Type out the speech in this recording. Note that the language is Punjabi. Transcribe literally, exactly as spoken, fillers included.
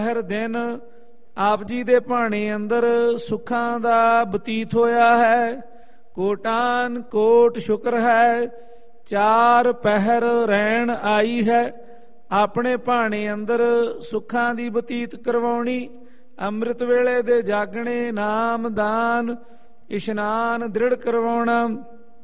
ਹਰ ਦਿਨ ਆਪ ਜੀ ਦੇ ਭਾਣੇ ਅੰਦਰ ਸੁੱਖਾਂ ਦਾ ਬਤੀਤ ਹੋਇਆ ਹੈ। ਕੋਟਾਨ ਕੋਟ ਸ਼ੁਕਰ ਹੈ, ਚਾਰ ਪਹਿਰ ਰਹਿਣ ਆਈ ਹੈ। ਆਪਣੇ ਭਾਣੇ ਅੰਦਰ ਸੁੱਖਾਂ ਦੀ ਬਤੀਤ ਕਰਵਾਉਣੀ, ਅੰਮ੍ਰਿਤ ਵੇਲੇ ਦੇ ਜਾਗਣੇ, ਨਾਮ ਦਾਨ ਇਸ਼ਨਾਨ ਦ੍ਰਿੜ ਕਰਵਾਉਣਾ।